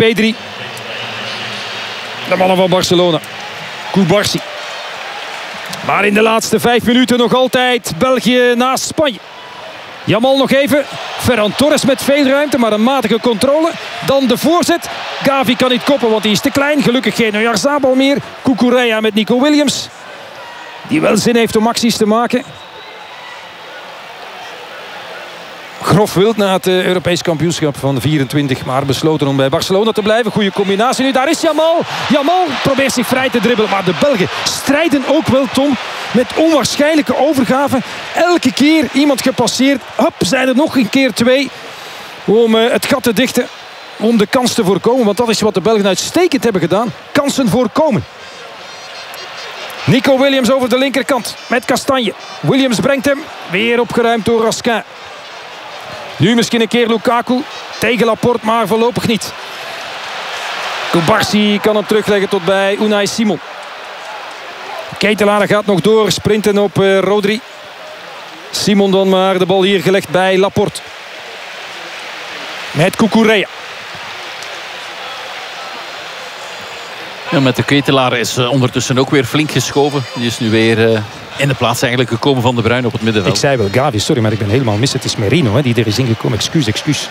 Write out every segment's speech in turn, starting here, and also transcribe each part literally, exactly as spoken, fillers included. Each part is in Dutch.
Pedri. De mannen van Barcelona. Koubarsi. Maar in de laatste vijf minuten nog altijd België naast Spanje. Jamal nog even. Ferran Torres met veel ruimte, maar een matige controle. Dan de voorzet. Gavi kan niet koppen, want hij is te klein. Gelukkig geen Oyarzabal meer. Cucurella met Nico Williams. Die wel zin heeft om acties te maken. Grof wild na het uh, Europees kampioenschap van vierentwintig. Maar besloten om bij Barcelona te blijven. Goede combinatie nu. Daar is Jamal. Jamal probeert zich vrij te dribbelen. Maar de Belgen strijden ook wel, Tom. Met onwaarschijnlijke overgave. Elke keer iemand gepasseerd. Hop, zijn er nog een keer twee. Om uh, het gat te dichten. Om de kans te voorkomen. Want dat is wat de Belgen uitstekend hebben gedaan. Kansen voorkomen. Nico Williams over de linkerkant. Met Kastanje. Williams brengt hem. Weer opgeruimd door Raskin. Nu misschien een keer Lukaku. Tegen Laporte, maar voorlopig niet. Koubarsi kan hem terugleggen tot bij Unai Simon. Ketelaar gaat nog door. Sprinten op uh, Rodri. Simon dan maar de bal hier gelegd bij Laporte. Met Cucurella. Ja, met de Ketelaar is uh, ondertussen ook weer flink geschoven. Die is nu weer uh, in de plaats eigenlijk gekomen van De Bruyne op het middenveld. Ik zei wel Gavi, sorry, maar ik ben helemaal mis. Het is Merino hè, die er is ingekomen. Excuus, excuus.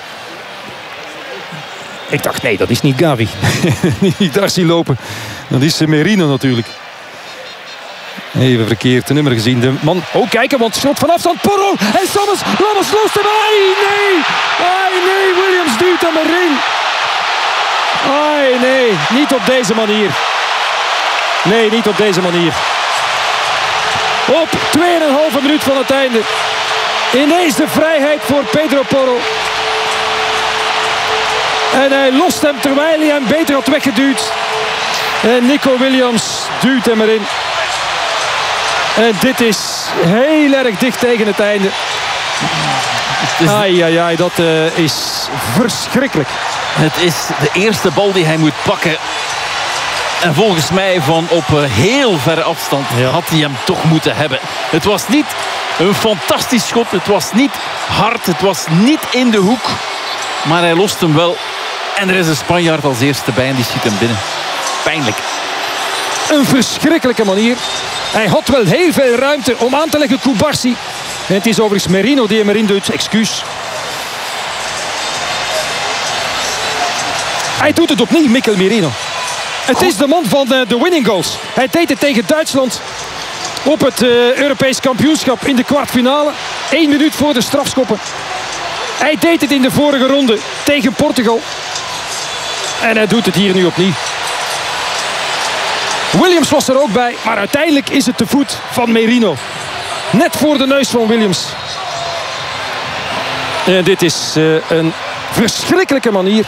Ik dacht, nee, dat is niet Gavi. Niet daar zien lopen. Dat is Merino natuurlijk. Even verkeerd de nummer gezien. De man, oh kijken, want schot van afstand. Porro en Sommers. Lammers loost hem. Ai nee, ai nee, Williams duwt hem erin. Ai nee, niet op deze manier. Nee, niet op deze manier. Op twee en een halve minuut van het einde. Ineens de vrijheid voor Pedro Porro. En hij lost hem terwijl hij hem beter had weggeduwd. En Nico Williams duwt hem erin. En dit is heel erg dicht tegen het einde. Ai, ai, ai, dat uh, is verschrikkelijk. Het is de eerste bal die hij moet pakken. En volgens mij van op heel verre afstand ja. had hij hem toch moeten hebben. Het was niet een fantastisch schot. Het was niet hard. Het was niet in de hoek. Maar hij lost hem wel. En er is een Spanjaard als eerste bij en die schiet hem binnen. Pijnlijk. Een verschrikkelijke manier. Hij had wel heel veel ruimte om aan te leggen Koubarsi. En het is overigens Merino die hem erin doet. Excuus. Hij doet het opnieuw, Mikel Merino. Het is de man van de, de winning goals. Hij deed het tegen Duitsland op het uh, Europees kampioenschap in de kwartfinale. Eén minuut voor de strafschoppen. Hij deed het in de vorige ronde tegen Portugal. En hij doet het hier nu opnieuw. Williams was er ook bij, maar uiteindelijk is het de voet van Merino. Net voor de neus van Williams. En dit is uh, een verschrikkelijke manier.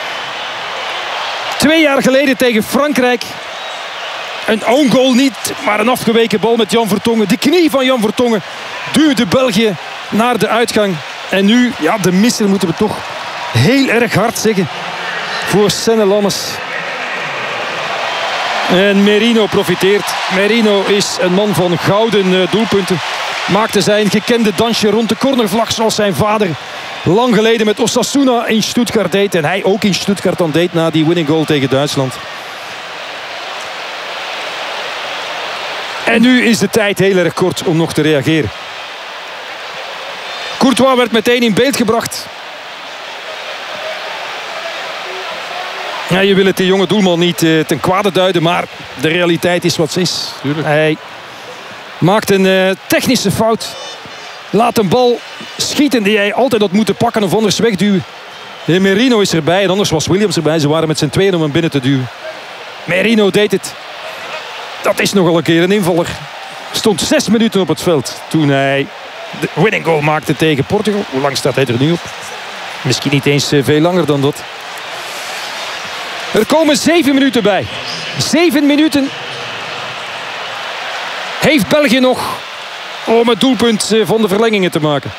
Twee jaar geleden tegen Frankrijk. Een own goal niet, maar een afgeweken bal met Jan Vertongen. De knie van Jan Vertongen duwde België naar de uitgang. En nu, ja, de misser moeten we toch heel erg hard zeggen. Voor Senne Lammers. En Merino profiteert. Merino is een man van gouden doelpunten. Maakte zijn gekende dansje rond de cornervlag zoals zijn vader lang geleden met Osasuna in Stuttgart deed. En hij ook in Stuttgart dan deed na die winning goal tegen Duitsland. En nu is de tijd heel erg kort om nog te reageren. Courtois werd meteen in beeld gebracht. Ja, je wil het de jonge doelman niet uh, ten kwade duiden, maar de realiteit is wat ze is. Tuurlijk. Hij maakt een uh, technische fout. Laat een bal schieten die hij altijd had moeten pakken of anders wegduwen. En Merino is erbij en anders was Williams erbij. Ze waren met z'n tweeën om hem binnen te duwen. Merino deed het. Dat is nogal een keer een invaller. Stond zes minuten op het veld toen hij de winning goal maakte tegen Portugal. Hoe lang staat hij er nu op? Misschien niet eens uh, veel langer dan dat. Er komen zeven minuten bij. Zeven minuten heeft België nog om het doelpunt van de verlengingen te maken.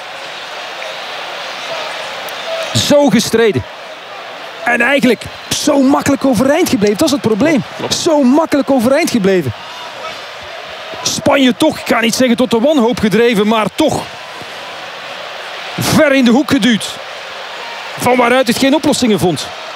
Zo gestreden. En eigenlijk zo makkelijk overeind gebleven. Dat is het probleem. Zo makkelijk overeind gebleven. Spanje toch, ik ga niet zeggen tot de wanhoop gedreven, maar toch ver in de hoek geduwd. Van waaruit het geen oplossingen vond.